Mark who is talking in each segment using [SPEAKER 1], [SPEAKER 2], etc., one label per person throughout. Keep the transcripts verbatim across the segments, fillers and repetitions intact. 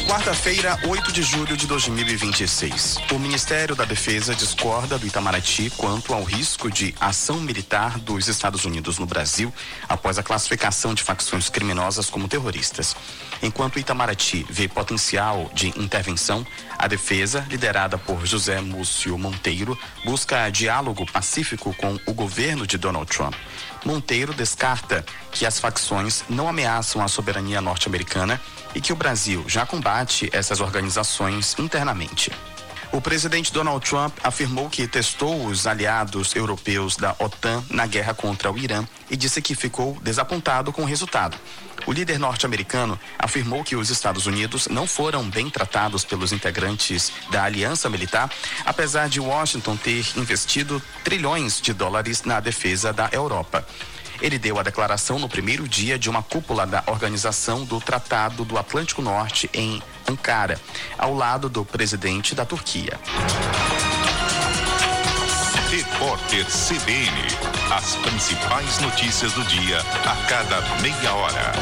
[SPEAKER 1] Quarta-feira, oito de julho de dois mil e vinte e seis. O Ministério da Defesa discorda do Itamaraty quanto ao risco de ação militar dos Estados Unidos no Brasil após a classificação de facções criminosas como terroristas. Enquanto o Itamaraty vê potencial de intervenção, a defesa, liderada por José Múcio Monteiro, busca diálogo pacífico com o governo de Donald Trump. Monteiro descarta que as facções não ameaçam a soberania norte-americana e que o Brasil já combate essas organizações internamente. O presidente Donald Trump afirmou que testou os aliados europeus da OTAN na guerra contra o Irã e disse que ficou desapontado com o resultado. O líder norte-americano afirmou que os Estados Unidos não foram bem tratados pelos integrantes da aliança militar, apesar de Washington ter investido trilhões de dólares na defesa da Europa. Ele deu a declaração no primeiro dia de uma cúpula da Organização do Tratado do Atlântico Norte em Ankara, ao lado do presidente da Turquia.
[SPEAKER 2] Repórter C B N. As principais notícias do dia a cada meia hora.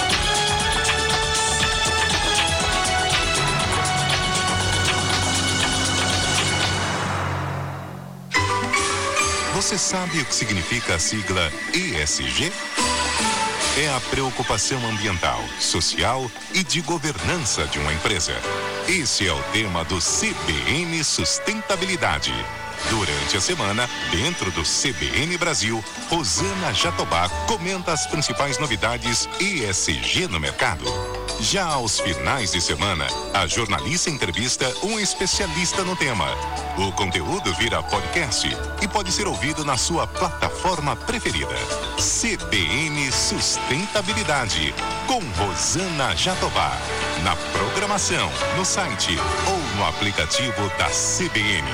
[SPEAKER 2] Você sabe o que significa a sigla E S G? É a preocupação ambiental, social e de governança de uma empresa. Esse é o tema do C B N Sustentabilidade. Durante a semana, dentro do C B N Brasil, Rosana Jatobá comenta as principais novidades E S G no mercado. Já aos finais de semana, a jornalista entrevista um especialista no tema. O conteúdo vira podcast e pode ser ouvido na sua plataforma preferida. C B N Sustentabilidade, com Rosana Jatobá. Na programação, no site ou no aplicativo da C B N.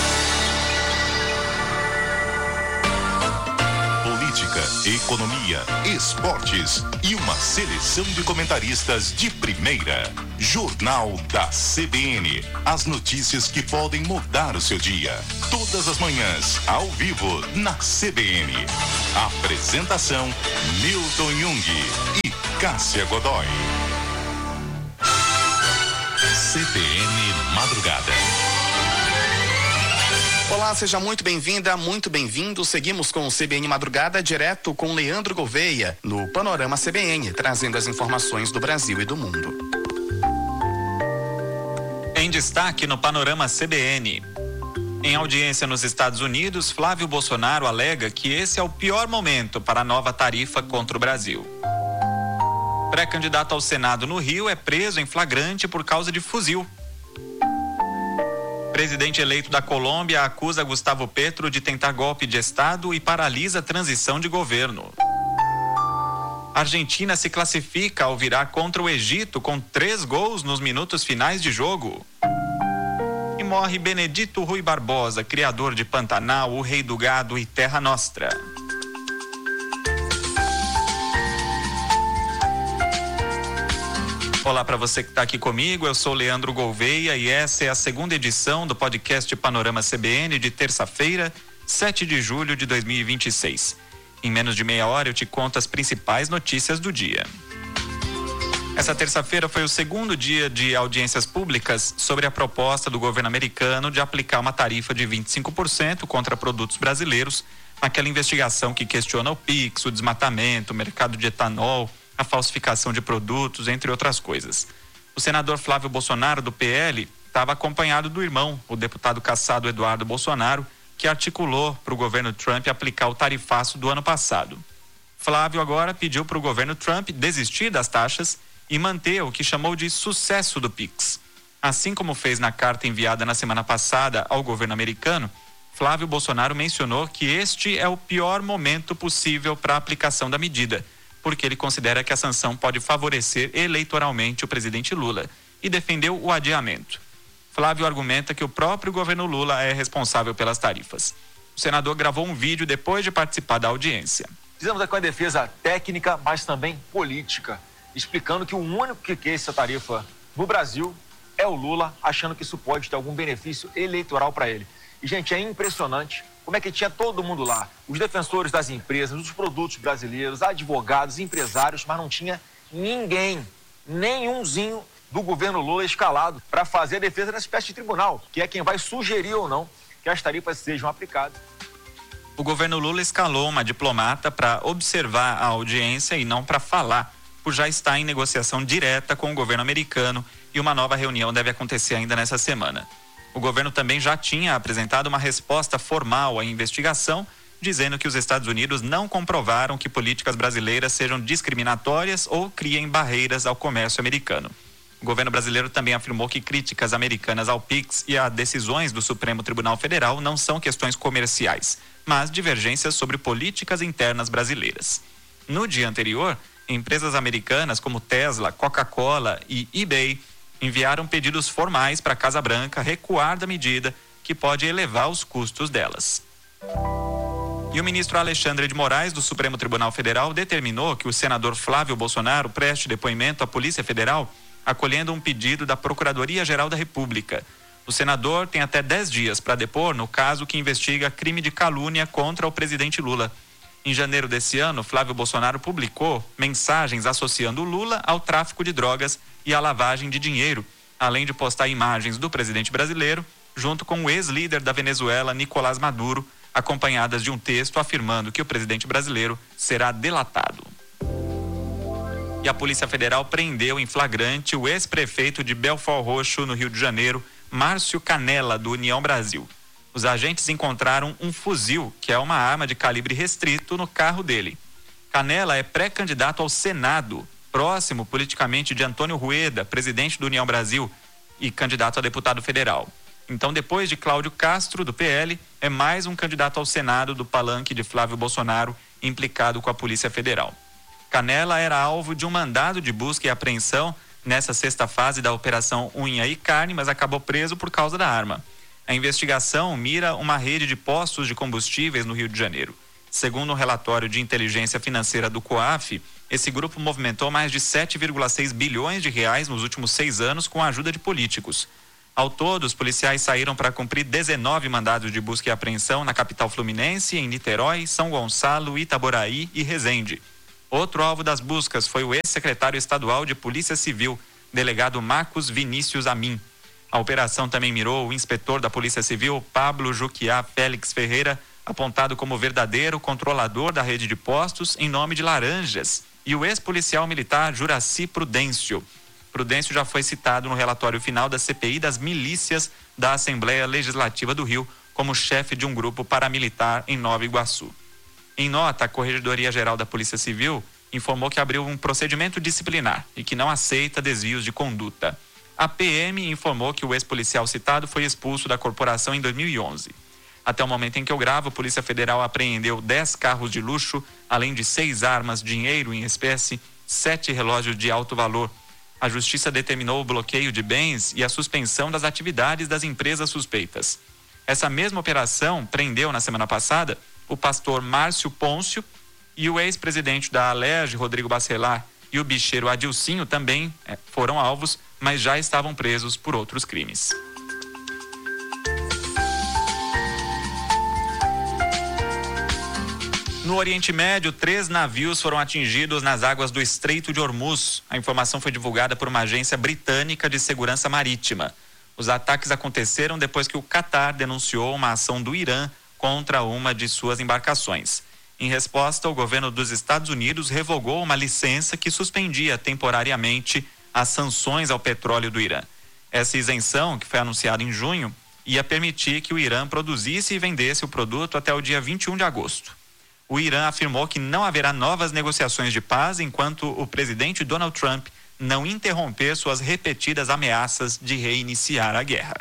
[SPEAKER 2] Economia, esportes e uma seleção de comentaristas de primeira. Jornal da C B N. As notícias que podem mudar o seu dia. Todas as manhãs, ao vivo, na C B N. Apresentação, Milton Jung e Cássia Godoy. C B N Madrugada.
[SPEAKER 1] Olá, seja muito bem-vinda, muito bem-vindo. Seguimos com o C B N Madrugada, direto com Leandro Gouveia, no Panorama C B N, trazendo as informações do Brasil e do mundo.
[SPEAKER 3] Em destaque no Panorama C B N. Em audiência nos Estados Unidos, Flávio Bolsonaro alega que esse é o pior momento para a nova tarifa contra o Brasil. Pré-candidato ao Senado no Rio é preso em flagrante por causa de fuzil. Presidente eleito da Colômbia acusa Gustavo Petro de tentar golpe de Estado e paralisa a transição de governo. Argentina se classifica ao virar contra o Egito com três gols nos minutos finais de jogo. E morre Benedito Rui Barbosa, criador de Pantanal, o Rei do Gado e Terra Nostra. Olá para você que está aqui comigo, eu sou Leandro Gouveia e essa é a segunda edição do podcast Panorama C B N de terça-feira, sete de julho de dois mil e vinte e seis. Em menos de meia hora eu te conto as principais notícias do dia. Essa terça-feira foi o segundo dia de audiências públicas sobre a proposta do governo americano de aplicar uma tarifa de vinte e cinco por cento contra produtos brasileiros naquela investigação que questiona o Pix, o desmatamento, o mercado de etanol, a falsificação de produtos, entre outras coisas. O senador Flávio Bolsonaro, do P L, estava acompanhado do irmão, o deputado cassado Eduardo Bolsonaro, que articulou para o governo Trump aplicar o tarifaço do ano passado. Flávio agora pediu para o governo Trump desistir das taxas e manter o que chamou de sucesso do Pix. Assim como fez na carta enviada na semana passada ao governo americano, Flávio Bolsonaro mencionou que este é o pior momento possível para a aplicação da medida, porque ele considera que a sanção pode favorecer eleitoralmente o presidente Lula e defendeu o adiamento. Flávio argumenta que o próprio governo Lula é responsável pelas tarifas. O senador gravou um vídeo depois de participar da audiência.
[SPEAKER 4] Fizemos aqui uma defesa técnica, mas também política, explicando que o único que quer essa tarifa no Brasil é o Lula, achando que isso pode ter algum benefício eleitoral para ele. E, gente, é impressionante como é que tinha todo mundo lá, os defensores das empresas, dos produtos brasileiros, advogados, empresários, mas não tinha ninguém, nenhumzinho do governo Lula escalado para fazer a defesa dessa espécie de tribunal, que é quem vai sugerir ou não que as tarifas sejam aplicadas.
[SPEAKER 3] O governo Lula escalou uma diplomata para observar a audiência e não para falar, por já estar em negociação direta com o governo americano e uma nova reunião deve acontecer ainda nessa semana. O governo também já tinha apresentado uma resposta formal à investigação, dizendo que os Estados Unidos não comprovaram que políticas brasileiras sejam discriminatórias ou criem barreiras ao comércio americano. O governo brasileiro também afirmou que críticas americanas ao PIX e a decisões do Supremo Tribunal Federal não são questões comerciais, mas divergências sobre políticas internas brasileiras. No dia anterior, empresas americanas como Tesla, Coca-Cola e eBay enviaram pedidos formais para a Casa Branca recuar da medida que pode elevar os custos delas. E o ministro Alexandre de Moraes, do Supremo Tribunal Federal, determinou que o senador Flávio Bolsonaro preste depoimento à Polícia Federal, acolhendo um pedido da Procuradoria-Geral da República. O senador tem até dez dias para depor no caso que investiga crime de calúnia contra o presidente Lula. Em janeiro desse ano, Flávio Bolsonaro publicou mensagens associando Lula ao tráfico de drogas e à lavagem de dinheiro, além de postar imagens do presidente brasileiro junto com o ex-líder da Venezuela, Nicolás Maduro, acompanhadas de um texto afirmando que o presidente brasileiro será delatado. E a Polícia Federal prendeu em flagrante o ex-prefeito de Belford Roxo, no Rio de Janeiro, Márcio Canella, do União Brasil. Os agentes encontraram um fuzil, que é uma arma de calibre restrito, no carro dele. Canella é pré-candidato ao Senado, próximo politicamente de Antônio Rueda, presidente do União Brasil e candidato a deputado federal. Então, depois de Cláudio Castro, do P L, é mais um candidato ao Senado do palanque de Flávio Bolsonaro, implicado com a Polícia Federal. Canella era alvo de um mandado de busca e apreensão nessa sexta fase da Operação Unha e Carne, mas acabou preso por causa da arma. A investigação mira uma rede de postos de combustíveis no Rio de Janeiro. Segundo um relatório de inteligência financeira do COAF, esse grupo movimentou mais de sete vírgula seis bilhões de reais nos últimos seis anos com a ajuda de políticos. Ao todo, os policiais saíram para cumprir dezenove mandados de busca e apreensão na capital fluminense, em Niterói, São Gonçalo, Itaboraí e Resende. Outro alvo das buscas foi o ex-secretário estadual de Polícia Civil, delegado Marcos Vinícius Amin. A operação também mirou o inspetor da Polícia Civil, Pablo Juquiá Félix Ferreira, apontado como verdadeiro controlador da rede de postos em nome de Laranjas, e o ex-policial militar Juraci Prudêncio. Prudêncio já foi citado no relatório final da C P I das milícias da Assembleia Legislativa do Rio como chefe de um grupo paramilitar em Nova Iguaçu. Em nota, a Corregedoria-Geral da Polícia Civil informou que abriu um procedimento disciplinar e que não aceita desvios de conduta. A P M informou que o ex-policial citado foi expulso da corporação em dois mil e onze. Até o momento em que eu gravo, a Polícia Federal apreendeu dez carros de luxo, além de seis armas, dinheiro em espécie, sete relógios de alto valor. A Justiça determinou o bloqueio de bens e a suspensão das atividades das empresas suspeitas. Essa mesma operação prendeu na semana passada o pastor Márcio Pôncio e o ex-presidente da Alerj, Rodrigo Bacelar, e o bicheiro Adilcinho também é, foram alvos, mas já estavam presos por outros crimes. No Oriente Médio, três navios foram atingidos nas águas do Estreito de Hormuz. A informação foi divulgada por uma agência britânica de segurança marítima. Os ataques aconteceram depois que o Catar denunciou uma ação do Irã contra uma de suas embarcações. Em resposta, o governo dos Estados Unidos revogou uma licença que suspendia temporariamente as sanções ao petróleo do Irã. Essa isenção, que foi anunciada em junho, ia permitir que o Irã produzisse e vendesse o produto até o dia vinte e um de agosto. O Irã afirmou que não haverá novas negociações de paz enquanto o presidente Donald Trump não interromper suas repetidas ameaças de reiniciar a guerra.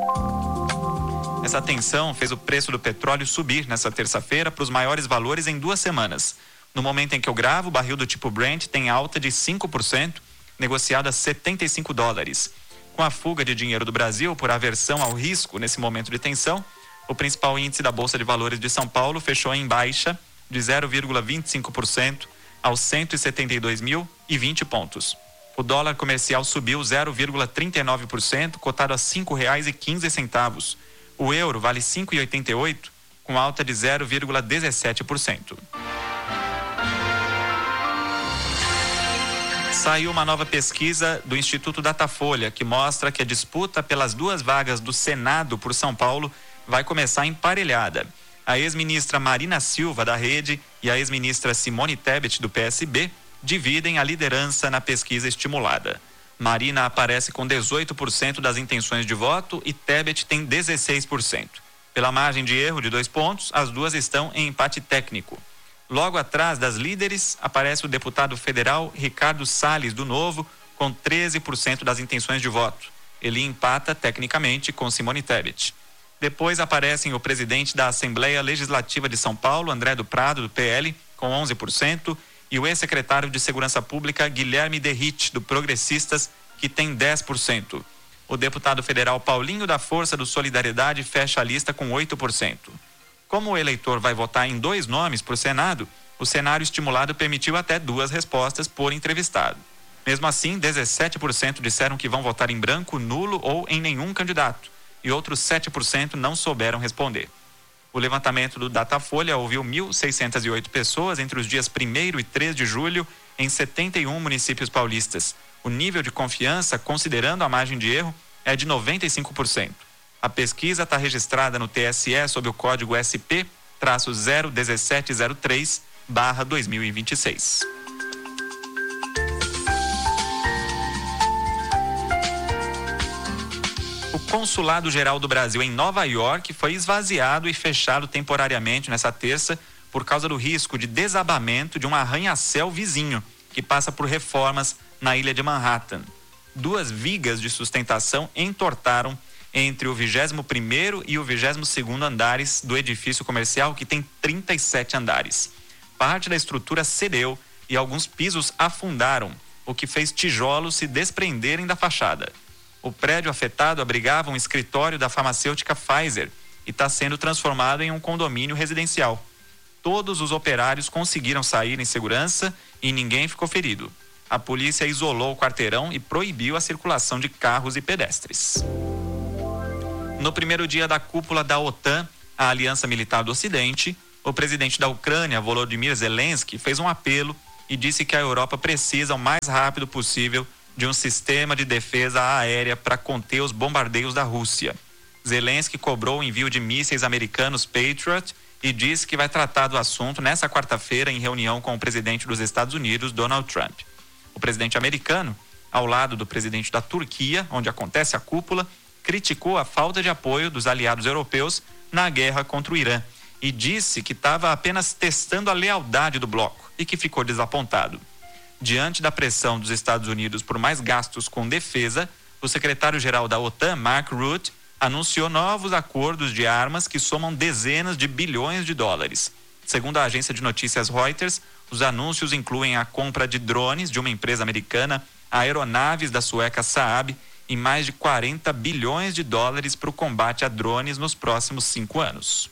[SPEAKER 3] Essa tensão fez o preço do petróleo subir nesta terça-feira para os maiores valores em duas semanas. No momento em que eu gravo, o barril do tipo Brent tem alta de cinco por cento, negociado a setenta e cinco dólares. Com a fuga de dinheiro do Brasil por aversão ao risco nesse momento de tensão, o principal índice da Bolsa de Valores de São Paulo fechou em baixa de zero vírgula vinte e cinco por cento aos cento e setenta e dois mil e vinte pontos. O dólar comercial subiu zero vírgula trinta e nove por cento, cotado a cinco reais e quinze centavos. O euro vale cinco reais e oitenta e oito centavos, com alta de zero vírgula dezessete por cento. Saiu uma nova pesquisa do Instituto Datafolha que mostra que a disputa pelas duas vagas do Senado por São Paulo vai começar emparelhada. A ex-ministra Marina Silva, da Rede, e a ex-ministra Simone Tebet, do P S B, dividem a liderança na pesquisa estimulada. Marina aparece com dezoito por cento das intenções de voto e Tebet tem dezesseis por cento. Pela margem de erro de dois pontos, as duas estão em empate técnico. Logo atrás das líderes, aparece o deputado federal Ricardo Salles, do Novo, com treze por cento das intenções de voto. Ele empata tecnicamente com Simone Tebet. Depois aparecem o presidente da Assembleia Legislativa de São Paulo, André do Prado, do P L, com onze por cento, e o ex-secretário de Segurança Pública, Guilherme Derrite, do Progressistas, que tem dez por cento. O deputado federal Paulinho da Força do Solidariedade fecha a lista com oito por cento. Como o eleitor vai votar em dois nomes por Senado, o cenário estimulado permitiu até duas respostas por entrevistado. Mesmo assim, dezessete por cento disseram que vão votar em branco, nulo ou em nenhum candidato, e outros sete por cento não souberam responder. O levantamento do Datafolha ouviu mil seiscentas e oito pessoas entre os dias primeiro e três de julho em setenta e um municípios paulistas. O nível de confiança, considerando a margem de erro, é de noventa e cinco por cento. A pesquisa está registrada no T S E sob o código S P zero um sete zero três barra dois mil e vinte e seis. O Consulado-Geral do Brasil em Nova York foi esvaziado e fechado temporariamente nesta terça por causa do risco de desabamento de um arranha-céu vizinho que passa por reformas na ilha de Manhattan. Duas vigas de sustentação entortaram entre o vigésimo primeiro e o vigésimo segundo andares do edifício comercial, que tem trinta e sete andares. Parte da estrutura cedeu e alguns pisos afundaram, o que fez tijolos se desprenderem da fachada. O prédio afetado abrigava um escritório da farmacêutica Pfizer e está sendo transformado em um condomínio residencial. Todos os operários conseguiram sair em segurança e ninguém ficou ferido. A polícia isolou o quarteirão e proibiu a circulação de carros e pedestres. No primeiro dia da cúpula da OTAN, a Aliança Militar do Ocidente, o presidente da Ucrânia, Volodymyr Zelensky, fez um apelo e disse que a Europa precisa o mais rápido possível de um sistema de defesa aérea para conter os bombardeios da Rússia. Zelensky cobrou o envio de mísseis americanos Patriot e disse que vai tratar do assunto nesta quarta-feira em reunião com o presidente dos Estados Unidos, Donald Trump. O presidente americano, ao lado do presidente da Turquia, onde acontece a cúpula, criticou a falta de apoio dos aliados europeus na guerra contra o Irã e disse que estava apenas testando a lealdade do bloco e que ficou desapontado. Diante da pressão dos Estados Unidos por mais gastos com defesa, o secretário-geral da OTAN, Mark Rutte, anunciou novos acordos de armas que somam dezenas de bilhões de dólares. Segundo a agência de notícias Reuters, os anúncios incluem a compra de drones de uma empresa americana, aeronaves da sueca Saab e mais de quarenta bilhões de dólares para o combate a drones nos próximos cinco anos.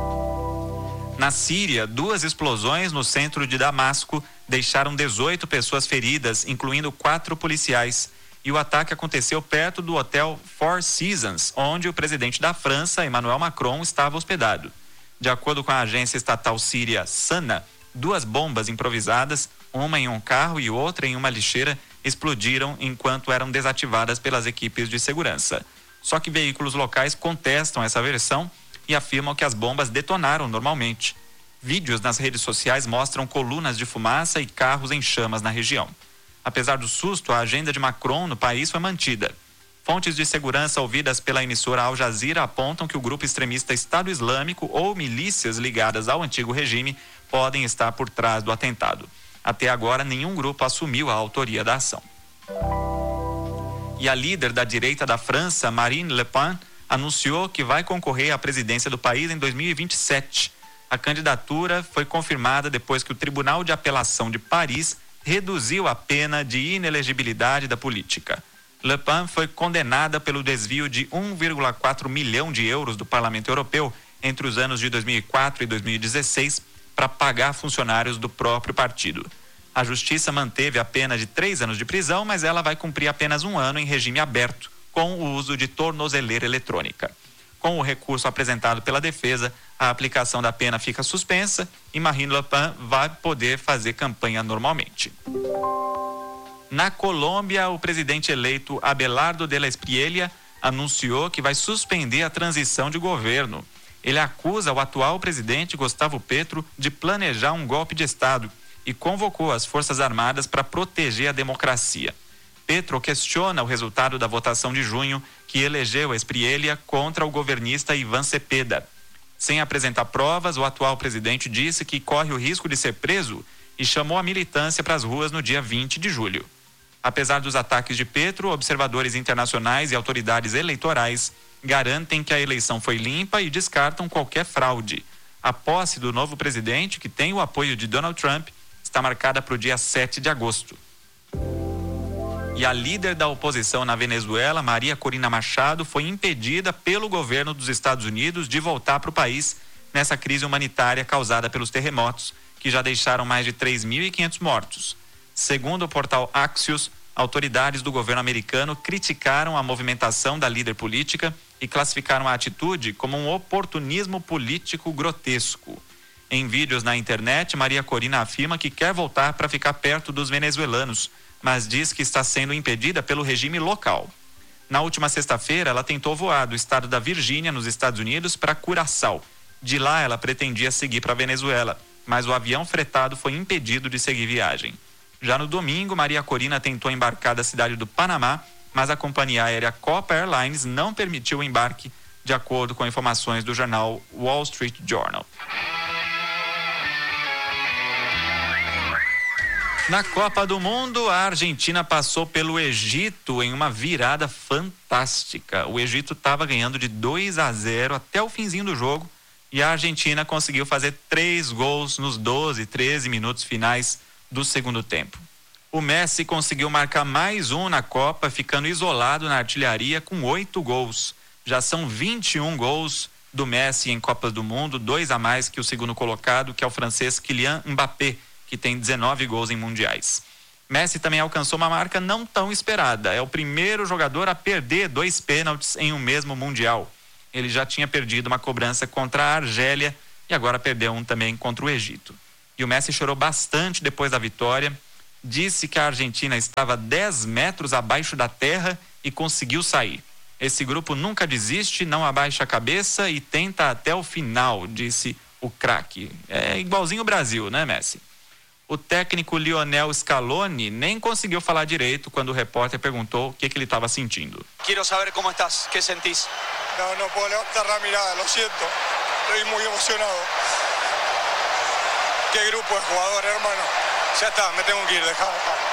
[SPEAKER 3] Na Síria, duas explosões no centro de Damasco deixaram dezoito pessoas feridas, incluindo quatro policiais. E o ataque aconteceu perto do hotel Four Seasons, onde o presidente da França, Emmanuel Macron, estava hospedado. De acordo com a agência estatal síria Sana, duas bombas improvisadas, uma em um carro e outra em uma lixeira, explodiram enquanto eram desativadas pelas equipes de segurança. Só que veículos locais contestam essa versão e afirmam que as bombas detonaram normalmente. Vídeos nas redes sociais mostram colunas de fumaça e carros em chamas na região. Apesar do susto, a agenda de Macron no país foi mantida. Fontes de segurança ouvidas pela emissora Al Jazeera apontam que o grupo extremista Estado Islâmico ou milícias ligadas ao antigo regime podem estar por trás do atentado. Até agora, nenhum grupo assumiu a autoria da ação. E a líder da direita da França, Marine Le Pen, anunciou que vai concorrer à presidência do país em dois mil e vinte e sete. A candidatura foi confirmada depois que o Tribunal de Apelação de Paris reduziu a pena de inelegibilidade da política. Le Pen foi condenada pelo desvio de um vírgula quatro milhão de euros do Parlamento Europeu entre os anos de dois mil e quatro e dois mil e dezesseis para pagar funcionários do próprio partido. A justiça manteve a pena de três anos de prisão, mas ela vai cumprir apenas um ano em regime aberto, com o uso de tornozeleira eletrônica. Com o recurso apresentado pela defesa, a aplicação da pena fica suspensa e Marine Le Pen vai poder fazer campanha normalmente. Na Colômbia, o presidente eleito Abelardo de la Espriella anunciou que vai suspender a transição de governo. Ele acusa o atual presidente Gustavo Petro de planejar um golpe de Estado e convocou as Forças Armadas para proteger a democracia. Petro questiona o resultado da votação de junho, que elegeu Espriella contra o governista Ivan Cepeda. Sem apresentar provas, o atual presidente disse que corre o risco de ser preso e chamou a militância para as ruas no dia vinte de julho. Apesar dos ataques de Petro, observadores internacionais e autoridades eleitorais garantem que a eleição foi limpa e descartam qualquer fraude. A posse do novo presidente, que tem o apoio de Donald Trump, está marcada para o dia sete de agosto. E a líder da oposição na Venezuela, Maria Corina Machado, foi impedida pelo governo dos Estados Unidos de voltar para o país nessa crise humanitária causada pelos terremotos, que já deixaram mais de três mil e quinhentos mortos. Segundo o portal Axios, autoridades do governo americano criticaram a movimentação da líder política e classificaram a atitude como um oportunismo político grotesco. Em vídeos na internet, Maria Corina afirma que quer voltar para ficar perto dos venezuelanos, mas diz que está sendo impedida pelo regime local. Na última sexta-feira, ela tentou voar do estado da Virgínia, nos Estados Unidos, para Curaçao. De lá, ela pretendia seguir para a Venezuela, mas o avião fretado foi impedido de seguir viagem. Já no domingo, Maria Corina tentou embarcar da cidade do Panamá, mas a companhia aérea Copa Airlines não permitiu o embarque, de acordo com informações do jornal Wall Street Journal. Na Copa do Mundo, a Argentina passou pelo Egito em uma virada fantástica. O Egito estava ganhando de dois a zero até o finzinho do jogo e a Argentina conseguiu fazer três gols nos doze, treze minutos finais do segundo tempo. O Messi conseguiu marcar mais um na Copa, ficando isolado na artilharia com oito gols. Já são vinte e um gols do Messi em Copas do Mundo, dois a mais que o segundo colocado, que é o francês Kylian Mbappé, que tem dezenove gols em mundiais. Messi também alcançou uma marca não tão esperada. É o primeiro jogador a perder dois pênaltis em um mesmo mundial. Ele já tinha perdido uma cobrança contra a Argélia e agora perdeu um também contra o Egito. E o Messi chorou bastante depois da vitória, disse que a Argentina estava dez metros abaixo da terra e conseguiu sair. Esse grupo nunca desiste, não abaixa a cabeça e tenta até o final, disse o craque. É igualzinho o Brasil, né, Messi? O técnico Lionel Scaloni nem conseguiu falar direito quando o repórter perguntou o que, que ele estava sentindo.
[SPEAKER 5] Quero saber como estás, que sentís?
[SPEAKER 6] Não, não posso levantar a mirada, lo siento. Estou muito emocionado. Que grupo de jogadores, hermano. Já está, me tenho que ir, deixa.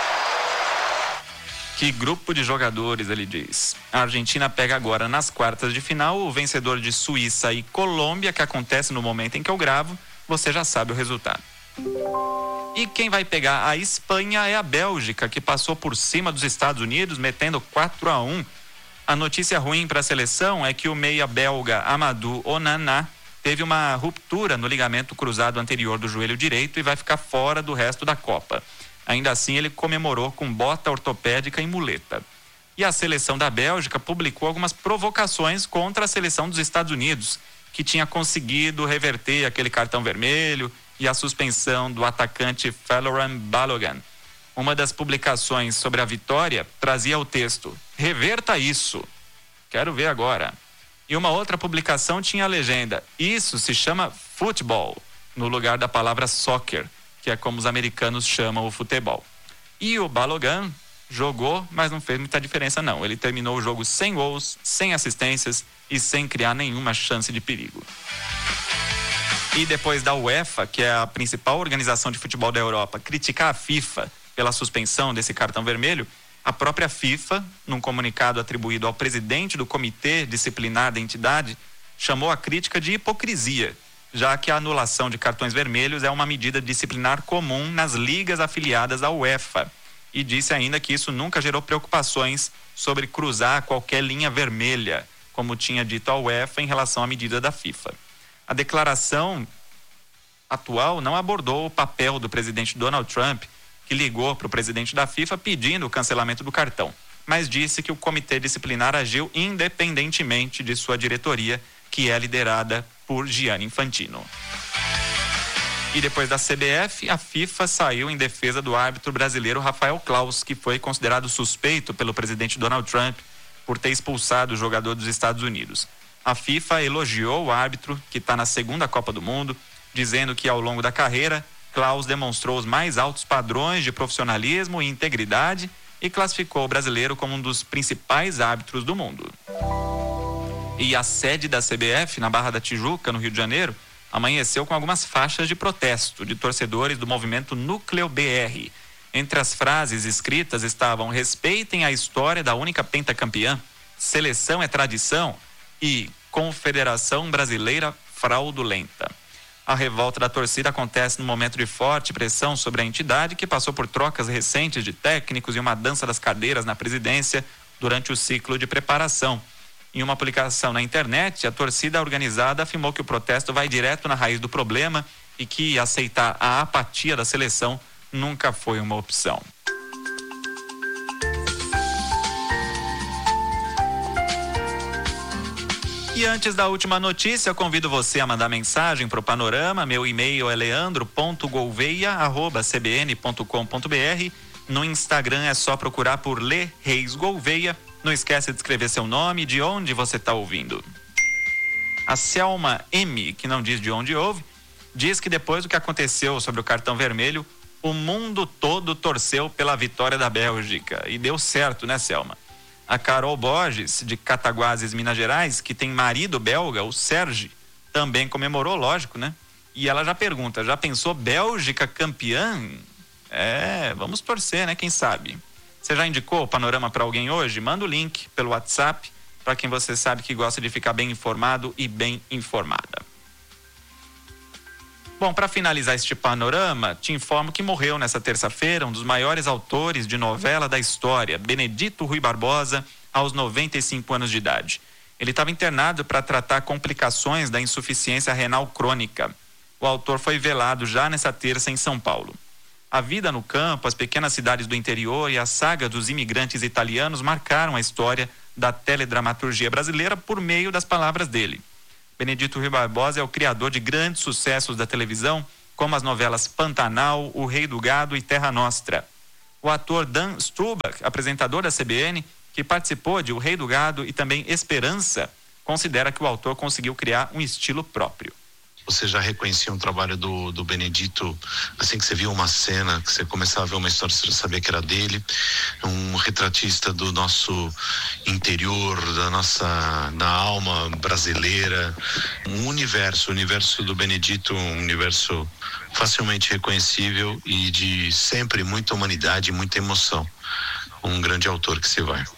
[SPEAKER 3] Que grupo de jogadores, ele diz. A Argentina pega agora nas quartas de final o vencedor de Suíça e Colômbia, que acontece no momento em que eu gravo. Você já sabe o resultado. E quem vai pegar a Espanha é a Bélgica, que passou por cima dos Estados Unidos, metendo quatro a um. A notícia ruim para a seleção é que o meia belga Amadou Onana teve uma ruptura no ligamento cruzado anterior do joelho direito e vai ficar fora do resto da Copa. Ainda assim, ele comemorou com bota ortopédica e muleta. E a seleção da Bélgica publicou algumas provocações contra a seleção dos Estados Unidos, que tinha conseguido reverter aquele cartão vermelho e a suspensão do atacante Folarin Balogun. Uma das publicações sobre a vitória trazia o texto: "Reverta isso. Quero ver agora." E uma outra publicação tinha a legenda: "Isso se chama futebol", no lugar da palavra soccer, que é como os americanos chamam o futebol. E o Balogun jogou, mas não fez muita diferença não. Ele terminou o jogo sem gols, sem assistências e sem criar nenhuma chance de perigo. E depois da UEFA, que é a principal organização de futebol da Europa, criticar a FIFA pela suspensão desse cartão vermelho, a própria FIFA, num comunicado atribuído ao presidente do comitê disciplinar da entidade, chamou a crítica de hipocrisia, já que a anulação de cartões vermelhos é uma medida disciplinar comum nas ligas afiliadas à UEFA, e disse ainda que isso nunca gerou preocupações sobre cruzar qualquer linha vermelha, como tinha dito a UEFA em relação à medida da FIFA. A declaração atual não abordou o papel do presidente Donald Trump, que ligou para o presidente da FIFA pedindo o cancelamento do cartão, mas disse que o comitê disciplinar agiu independentemente de sua diretoria, que é liderada por Gianni Infantino. E depois da C B F, a FIFA saiu em defesa do árbitro brasileiro Rafael Claus, que foi considerado suspeito pelo presidente Donald Trump por ter expulsado o jogador dos Estados Unidos. A FIFA elogiou o árbitro, que está na segunda Copa do Mundo, dizendo que ao longo da carreira, Claus demonstrou os mais altos padrões de profissionalismo e integridade e classificou o brasileiro como um dos principais árbitros do mundo. E a sede da C B F, na Barra da Tijuca, no Rio de Janeiro, amanheceu com algumas faixas de protesto de torcedores do movimento Núcleo B R. Entre as frases escritas estavam: respeitem a história da única pentacampeã, seleção é tradição e Confederação Brasileira fraudulenta. A revolta da torcida acontece no momento de forte pressão sobre a entidade, que passou por trocas recentes de técnicos e uma dança das cadeiras na presidência durante o ciclo de preparação. Em uma publicação na internet, a torcida organizada afirmou que o protesto vai direto na raiz do problema e que aceitar a apatia da seleção nunca foi uma opção. E antes da última notícia, convido você a mandar mensagem para o Panorama. Meu e-mail é leandro ponto gouveia arroba c b n ponto com ponto b r. No Instagram é só procurar por Lê Reis Gouveia. Não esquece de escrever seu nome e de onde você está ouvindo. A Selma M, que não diz de onde ouve, diz que depois do que aconteceu sobre o cartão vermelho, o mundo todo torceu pela vitória da Bélgica. E deu certo, né, Selma? A Carol Borges, de Cataguases, Minas Gerais, que tem marido belga, o Serge, também comemorou, lógico, né? E ela já pergunta, já pensou Bélgica campeã? É, vamos torcer, né? Quem sabe? Você já indicou o Panorama para alguém hoje? Manda o link pelo WhatsApp para quem você sabe que gosta de ficar bem informado e bem informada. Bom, para finalizar este Panorama, te informo que morreu nessa terça-feira um dos maiores autores de novela da história, Benedito Rui Barbosa, aos noventa e cinco anos de idade. Ele estava internado para tratar complicações da insuficiência renal crônica. O autor foi velado já nessa terça em São Paulo. A vida no campo, as pequenas cidades do interior e a saga dos imigrantes italianos marcaram a história da teledramaturgia brasileira por meio das palavras dele. Benedito Rui Barbosa é o criador de grandes sucessos da televisão, como as novelas Pantanal, O Rei do Gado e Terra Nostra. O ator Dan Strubach, apresentador da C B N, que participou de O Rei do Gado e também Esperança, considera que o autor conseguiu criar um estilo próprio.
[SPEAKER 7] Você já reconhecia um trabalho do, do Benedito, assim que você via uma cena, que você começava a ver uma história, você já sabia que era dele, um retratista do nosso interior, da nossa da alma brasileira, um universo, o universo do Benedito, um universo facilmente reconhecível e de sempre muita humanidade, muita emoção. Um grande autor que se vai.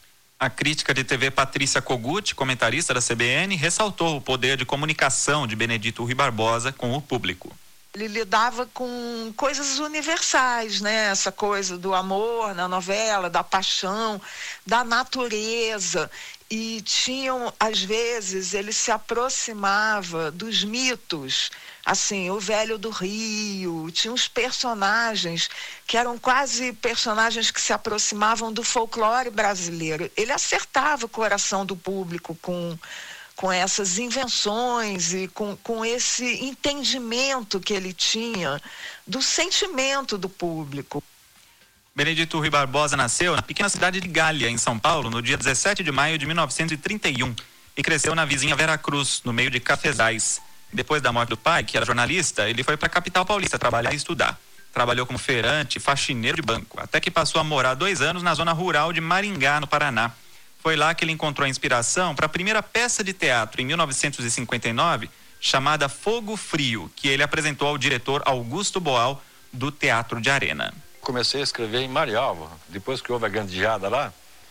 [SPEAKER 3] A crítica de T V Patrícia Kogut, comentarista da C B N, ressaltou o poder de comunicação de Benedito Rui Barbosa com o público.
[SPEAKER 8] Ele lidava com coisas universais, né? Essa coisa do amor na novela, da paixão, da natureza. E tinham, às vezes, ele se aproximava dos mitos, assim, o Velho do Rio, tinha uns personagens que eram quase personagens que se aproximavam do folclore brasileiro. Ele acertava o coração do público com, com essas invenções e com, com esse entendimento que ele tinha do sentimento do público.
[SPEAKER 3] Benedito Rui Barbosa nasceu na pequena cidade de Gália, em São Paulo, no dia dezessete de maio de mil novecentos e trinta e um e cresceu na vizinha Veracruz, no meio de cafezais. Depois da morte do pai, que era jornalista, ele foi para a capital paulista trabalhar e estudar. Trabalhou como feirante e faxineiro de banco, até que passou a morar dois anos na zona rural de Maringá, no Paraná. Foi lá que ele encontrou a inspiração para a primeira peça de teatro, em mil novecentos e cinquenta e nove, chamada Fogo Frio, que ele apresentou ao diretor Augusto Boal, do Teatro de Arena.
[SPEAKER 9] Comecei a escrever em Marialva, depois que houve a grande geada lá,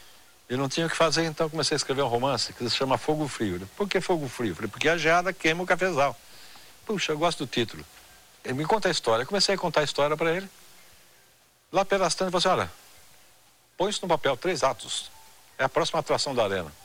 [SPEAKER 9] eu não tinha o que fazer, então comecei a escrever um romance que se chama Fogo Frio. Por que Fogo Frio? Falei, porque a geada queima o cafezal. Puxa, eu gosto do título. Ele me conta a história, eu comecei a contar a história para ele. Lá pelas tantas, ele falou assim, olha, põe isso no papel, três atos. É a próxima atração da Arena.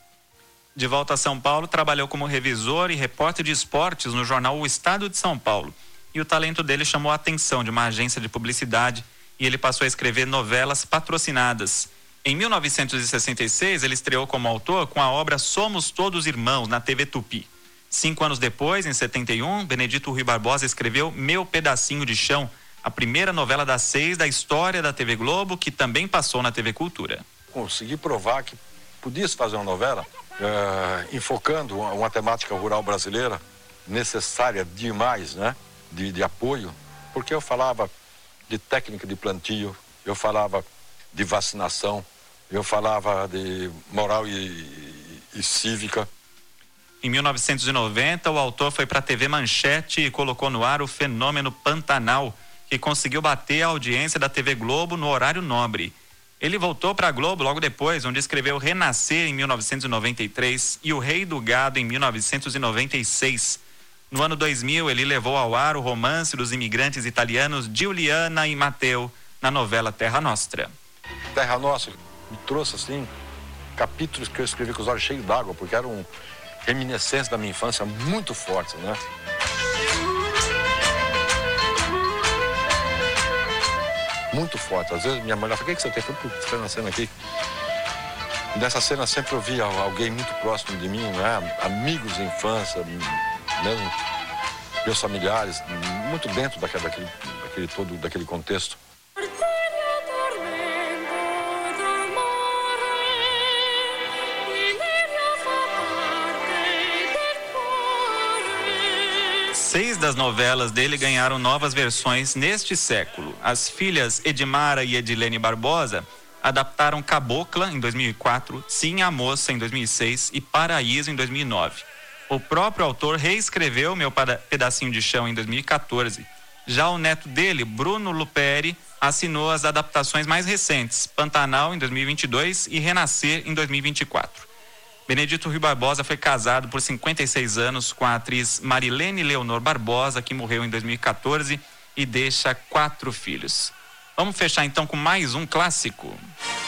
[SPEAKER 3] De volta a São Paulo, trabalhou como revisor e repórter de esportes no jornal O Estado de São Paulo. E o talento dele chamou a atenção de uma agência de publicidade e ele passou a escrever novelas patrocinadas. Em mil novecentos e sessenta e seis, ele estreou como autor com a obra Somos Todos Irmãos, na T V Tupi. Cinco anos depois, em setenta e um, Benedito Rui Barbosa escreveu Meu Pedacinho de Chão, a primeira novela das seis da história da T V Globo, que também passou na T V Cultura.
[SPEAKER 9] Consegui provar que podia-se fazer uma novela é, enfocando uma, uma temática rural brasileira necessária demais, né? De, de apoio, porque eu falava de técnica de plantio, eu falava de vacinação, eu falava de moral e, e, e cívica.
[SPEAKER 3] Em mil novecentos e noventa, o autor foi para a T V Manchete e colocou no ar o fenômeno Pantanal, que conseguiu bater a audiência da T V Globo no horário nobre. Ele voltou para a Globo logo depois, onde escreveu Renascer em mil novecentos e noventa e três e O Rei do Gado em mil novecentos e noventa e seis. No ano dois mil, ele levou ao ar o romance dos imigrantes italianos Giuliana e Matteo, na novela Terra Nostra.
[SPEAKER 9] Terra Nostra me trouxe, assim, capítulos que eu escrevi com os olhos cheios d'água, porque eram reminiscências da minha infância muito fortes, né? Muito forte. Às vezes minha mulher fala, o que, que você tem? Eu falei, putz, na cena aqui. E nessa cena sempre eu via alguém muito próximo de mim, né? Amigos de infância, mesmo meus familiares, muito dentro daquele, daquele, daquele todo, daquele contexto.
[SPEAKER 3] Seis das novelas dele ganharam novas versões neste século. As filhas Edmara e Edilene Barbosa adaptaram Cabocla, em dois mil e quatro, Sim a Moça, em dois mil e seis e Paraíso, em dois mil e nove. O próprio autor reescreveu Meu Pedacinho de Chão, em dois mil e quatorze. Já o neto dele, Bruno Luperi, assinou as adaptações mais recentes, Pantanal, em dois mil e vinte e dois e Renascer, em dois mil e vinte e quatro. Benedito Rui Barbosa foi casado por cinquenta e seis anos com a atriz Marilene Leonor Barbosa, que morreu em dois mil e quatorze e deixa quatro filhos. Vamos fechar então com mais um clássico.